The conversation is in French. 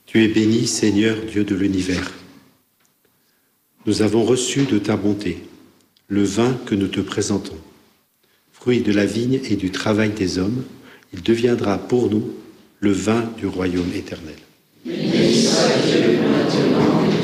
Tu es béni, Seigneur, Dieu de l'univers. Nous avons reçu de ta bonté le vin que nous te présentons. Fruit de la vigne et du travail des hommes, il deviendra pour nous le vin du royaume éternel. Béni soit Dieu maintenant